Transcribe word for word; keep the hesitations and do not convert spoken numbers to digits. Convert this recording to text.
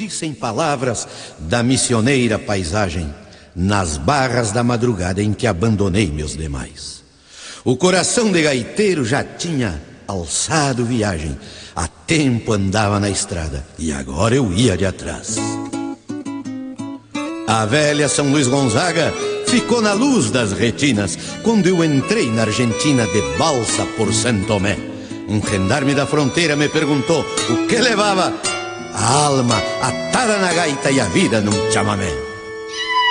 dissem palavras da missioneira paisagem nas barras da madrugada em que abandonei meus demais. O coração de gaiteiro já tinha alçado viagem, há tempo andava na estrada e agora eu ia de atrás. A velha São Luís Gonzaga ficou na luz das retinas quando eu entrei na Argentina de balsa por Santo Tomé. Um gendarme da fronteira me perguntou o que levava a alma atada na gaita e a vida num chamamé.